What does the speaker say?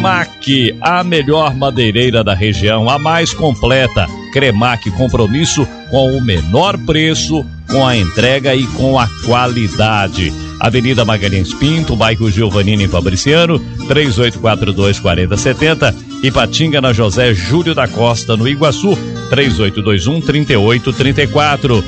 Cremac, a melhor madeireira da região, a mais completa. Cremac, compromisso com o menor preço, com a entrega e com a qualidade. Avenida Magalhães Pinto, bairro Giovanini em Fabriciano, 3842-4070. Ipatinga, na José Júlio da Costa, no Iguaçu, 3821-3834.